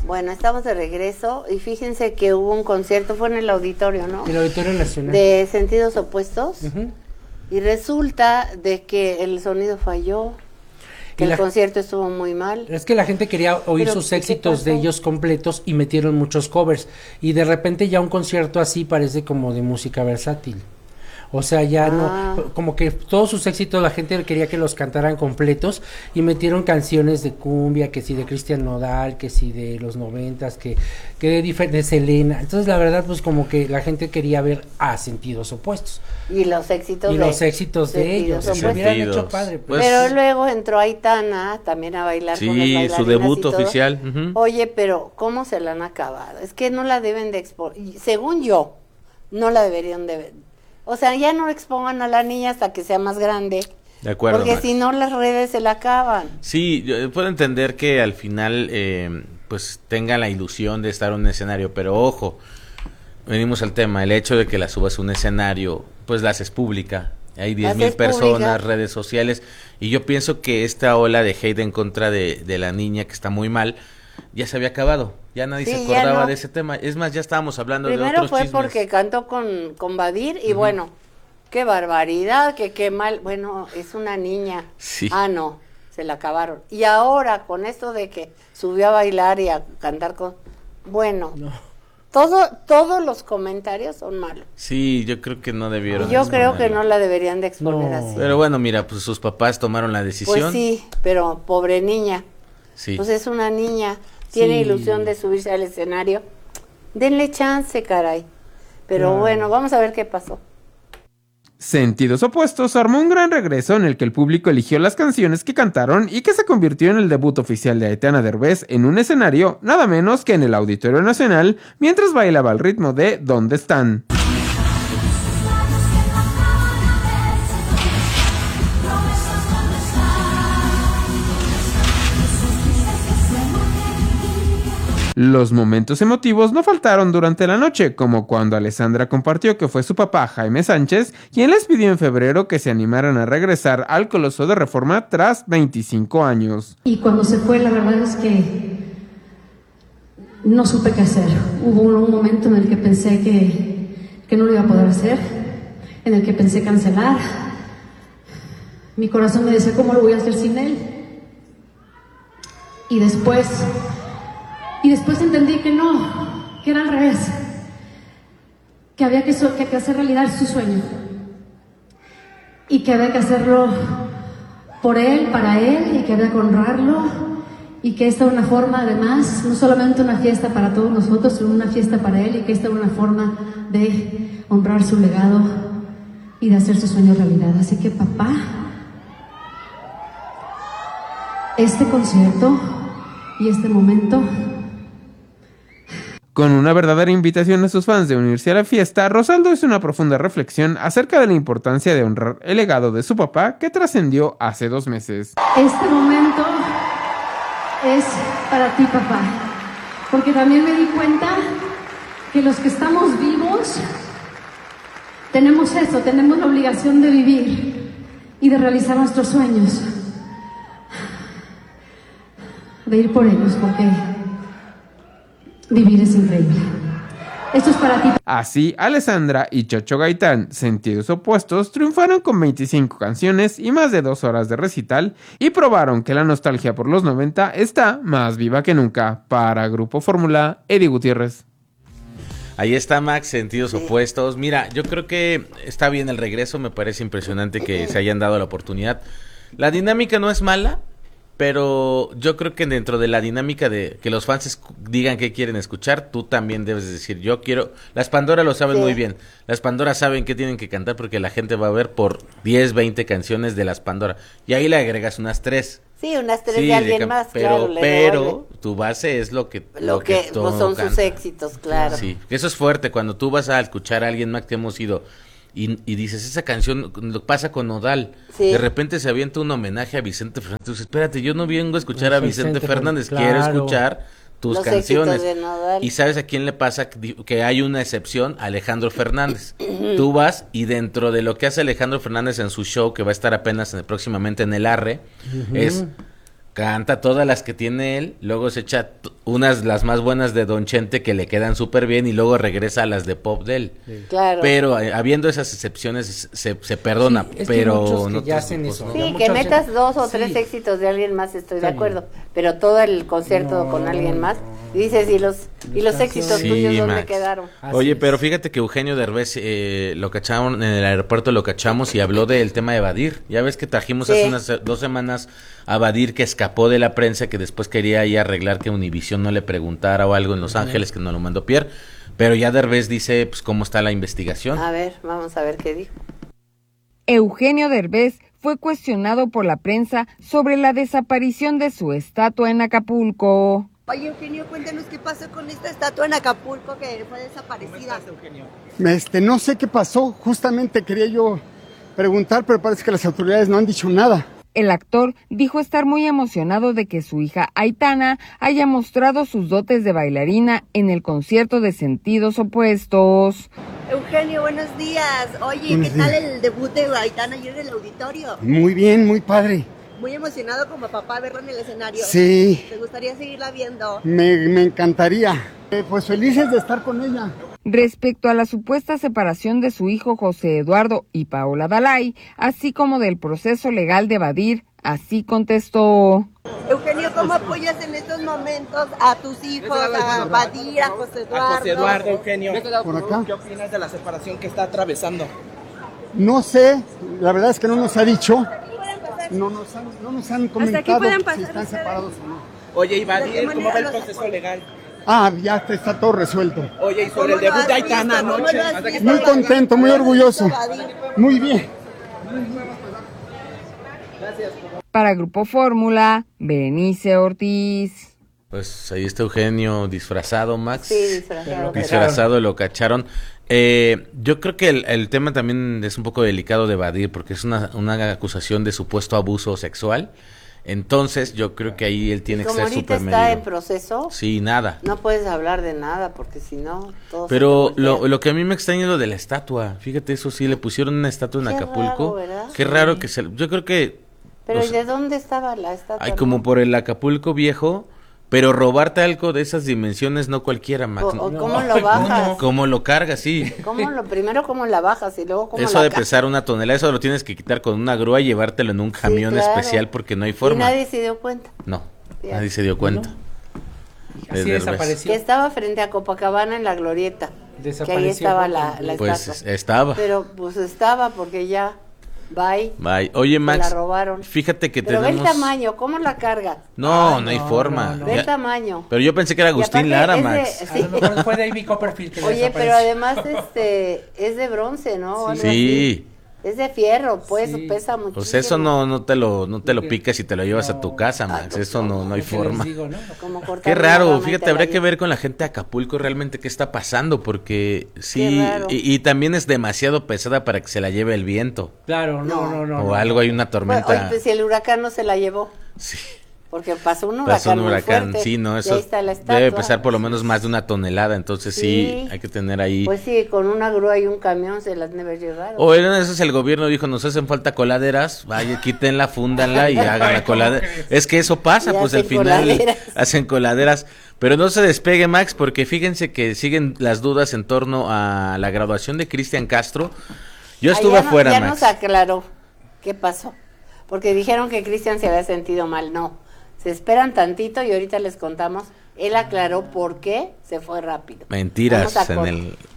Bueno, estamos de regreso y fíjense que hubo un concierto, fue en el auditorio, ¿no? El Auditorio Nacional. De Sentidos Opuestos. Y resulta de que el sonido falló, que el concierto estuvo muy mal. Es que la gente quería oír sus éxitos de ellos completos y metieron muchos covers. Y de repente ya un concierto así parece como de música versátil. O sea, ya no, como que todos sus éxitos la gente quería que los cantaran completos y metieron canciones de cumbia, que si de Cristian Nodal, que si de los 90s, que de Selena. Entonces la verdad pues como que la gente quería ver a Sentidos Opuestos. Y los éxitos de ellos. Se hubieran hecho padre. Pues. Pero luego entró Aitana también a bailar con las bailarinas. Sí, su debut oficial. Oye, pero ¿cómo se la han acabado? Es que no la deben de exponer. Según yo, no la deberían de... O sea, ya no expongan a la niña hasta que sea más grande. De acuerdo, porque Max. Si no, las redes se la acaban. Sí, yo puedo entender que al final pues tenga la ilusión de estar en un escenario, pero ojo, venimos al tema, el hecho de que la subas a un escenario, pues la haces pública. Hay 10,000 personas, redes sociales, y yo pienso que esta ola de hate en contra de la niña, que está muy mal, ya se había acabado. Ya nadie se acordaba de ese tema. Es más, ya estábamos hablando de otros chismes. Primero fue porque cantó con Badir y bueno, qué barbaridad, que qué mal. Bueno, es una niña. Sí. No, se la acabaron. Y ahora con esto de que subió a bailar y a cantar con... Bueno, todos los comentarios son malos. Sí, yo creo que no debieron. Yo creo que no la deberían de exponer así. Pero bueno, mira, pues sus papás tomaron la decisión. Pues sí, pero pobre niña. Sí. Pues es una niña. Tiene ilusión de subirse al escenario. Denle chance, caray. Pero bueno, vamos a ver qué pasó. Sentidos Opuestos armó un gran regreso en el que el público eligió las canciones que cantaron y que se convirtió en el debut oficial de Aitana Derbez en un escenario, nada menos que en el Auditorio Nacional, mientras bailaba al ritmo de ¿Dónde están? Los momentos emotivos no faltaron durante la noche, como cuando Alessandra compartió que fue su papá Jaime Sánchez quien les pidió en febrero que se animaran a regresar al Coloso de Reforma tras 25 años. Y cuando se fue, la verdad es que no supe qué hacer. Hubo un momento en el que pensé que no lo iba a poder hacer, en el que pensé cancelar. Mi corazón me decía, ¿cómo lo voy a hacer sin él? Y después entendí que no, que era al revés, que había que hacer realidad su sueño y que había que hacerlo por él, para él, y que había que honrarlo, y que esta era una forma, además, no solamente una fiesta para todos nosotros, sino una fiesta para él, y que esta era una forma de honrar su legado y de hacer su sueño realidad. Así que, papá, este concierto y este momento... Con una verdadera invitación a sus fans de unirse a la fiesta, Rosaldo hizo una profunda reflexión acerca de la importancia de honrar el legado de su papá que trascendió hace 2 meses. Este momento es para ti, papá, porque también me di cuenta que los que estamos vivos tenemos la obligación de vivir y de realizar nuestros sueños, de ir por ellos, porque vivir es increíble. Esto es para ti. Así, Alessandra y Chocho Gaitán, Sentidos Opuestos, triunfaron con 25 canciones y más de 2 horas de recital y probaron que la nostalgia por los 90 está más viva que nunca. Para Grupo Fórmula, Eddie Gutiérrez. Ahí está, Max, Sentidos Opuestos. Mira, yo creo que está bien el regreso, me parece impresionante que se hayan dado la oportunidad. La dinámica no es mala, pero yo creo que dentro de la dinámica de que los fans digan qué quieren escuchar, tú también debes decir, yo quiero... Las Pandora lo saben muy bien. Las Pandora saben qué tienen que cantar porque la gente va a ver por 10, 20 canciones de las Pandora. Y ahí le agregas unas 3. Sí, unas 3 de alguien más, pero, claro. Pero tu base es lo que pues son sus éxitos, claro. Sí, eso es fuerte. Cuando tú vas a escuchar a alguien más que hemos ido... Y dices, esa canción lo pasa con Nodal. Sí. De repente se avienta un homenaje a Vicente Fernández. Entonces, espérate, yo no vengo a escuchar a Vicente Fernández, claro. Quiero escuchar tus canciones. Y sabes a quién le pasa que hay una excepción, Alejandro Fernández. Tú vas y dentro de lo que hace Alejandro Fernández en su show, que va a estar apenas próximamente en el Arre, es canta todas las que tiene él, luego se echa las más buenas de Don Chente que le quedan súper bien y luego regresa a las de pop de él. Sí. Claro. Pero habiendo esas excepciones se perdona, Sí, es pero que ya hacen eso. Sí, Ya que muchos metas hacen- 2 o 3 Sí. éxitos de alguien más, estoy de Está acuerdo. bien. Pero todo el concierto con alguien más, y dices, ¿y los éxitos Sí, tuyos dónde Max. quedaron? Así Oye, es. pero fíjate que Eugenio Derbez lo cacharon en el aeropuerto, lo cachamos y habló del tema de Badir. Ya ves que trajimos Sí. hace unas 2 semanas a Badir, que escapó de la prensa, que después quería ahí arreglar que Univisión no le preguntara o algo en Los Ángeles, que nos lo mandó Pierre. Pero ya Derbez dice pues cómo está la investigación. A ver, vamos a ver qué dijo. Eugenio Derbez fue cuestionado por la prensa sobre la desaparición de su estatua en Acapulco. Oye, Eugenio, cuéntanos qué pasó con esta estatua en Acapulco que fue desaparecida. No sé qué pasó, justamente quería yo preguntar, pero parece que las autoridades no han dicho nada. El actor dijo estar muy emocionado de que su hija Aitana haya mostrado sus dotes de bailarina en el concierto de Sentidos Opuestos. Eugenio, buenos días. Oye, Buenos ¿qué tal días. el debut de Aitana ayer en el auditorio? Muy bien, muy padre. Muy emocionado como papá verla en el escenario. Sí, ¿Te gustaría seguirla viendo? me encantaría. Pues felices de estar con ella. Respecto a la supuesta separación de su hijo José Eduardo y Paola Dalai, así como del proceso legal de Badir, así contestó. Eugenio, ¿cómo apoyas en estos momentos a tus hijos, a Badir, a José Eduardo? A José Eduardo, Eugenio. Por acá. ¿Qué opinas de la separación que está atravesando? No sé, la verdad es que no nos ha dicho, no nos han comentado pueden si están separados o no. Oye, y ¿De qué Badir, ¿cómo manera va el los proceso legal? Ya está todo resuelto. Oye, y sobre el ¿Cómo lo debut has de Aitana visto? ¿Cómo anoche. lo has visto? Muy contento, muy orgulloso. Badir. Muy bien. Para Grupo Fórmula, Berenice Ortiz. Pues ahí está Eugenio disfrazado, Max. Sí, disfrazado. Disfrazado, lo cacharon. Yo creo que el tema también es un poco delicado de Badir, porque es una acusación de supuesto abuso sexual. Entonces, yo creo que ahí él tiene que Como ser ahorita súper está en medido. proceso, Sí, nada. no puedes hablar de nada, porque si no, todo Pero se te voltea. lo que a mí me extraña es lo de la estatua. Fíjate, eso sí, le pusieron una estatua en Qué Acapulco. raro, ¿verdad? Qué raro que se... Yo creo que... Pero o ¿y sea, de dónde estaba la estatua? hay no? como por el Acapulco viejo, pero robarte algo de esas dimensiones no cualquiera, Max. O ¿cómo lo bajas? ¿Cómo lo cargas? Sí. Primero cómo la bajas y luego cómo Eso la de cargas? pesar 1 tonelada, eso lo tienes que quitar con una grúa y llevártelo en un camión claro. especial porque no hay Y forma. nadie se dio cuenta. No, Ya. nadie se dio cuenta. Así De Derbez. desapareció. Que estaba frente a Copacabana en la glorieta. Que ahí Desapareció, estaba ¿no? la Pues estatua. estaba. Pero pues estaba porque ya, bye, Bye. Oye, se Max, la robaron. fíjate que Pero tenemos... ve el tamaño, ¿cómo la cargas? No, no hay forma. no. Ve Ya- el tamaño. Pero yo pensé que era Agustín Y aparte Lara, es de- Max. A lo mejor fue David Copperfield que le Oye, pero desapareció. además es de bronce, ¿no? Algo Sí. así. Es de fierro, pues, Sí. pesa muchísimo. Pues eso no te lo picas y te lo llevas a tu casa, Max. Eso no hay Lo que les forma. digo, ¿no? Como cortar Qué una raro, rama y fíjate, te la habría que llevas. ver con la gente de Acapulco realmente qué está pasando, porque sí, Qué raro. y también es demasiado pesada para que se la lleve el viento, Claro, no. o algo, hay una Oye, tormenta. pues si el huracán no se la llevó, Sí, porque pasó un huracán pasó un muy huracán, fuerte, sí, no, y eso ahí está la estatua. debe pesar por lo menos más de 1 tonelada, entonces sí, Sí. hay que tener ahí. Pues sí, con una grúa y un camión se las debe llevar. O en esas el gobierno dijo, nos hacen falta coladeras, vaya, quítenla, fúndanla y hagan la coladera. Es que eso pasa, Y pues al hacen final coladeras. hacen coladeras. Pero no se despegue, Max, porque fíjense que siguen las dudas en torno a la graduación de Cristian Castro. Yo estuve afuera, ya Max. nos aclaró qué pasó, porque dijeron que Cristian se había sentido mal. No, se esperan tantito y ahorita les contamos. Él aclaró por qué se fue rápido. Mentiras Vamos a en corte. el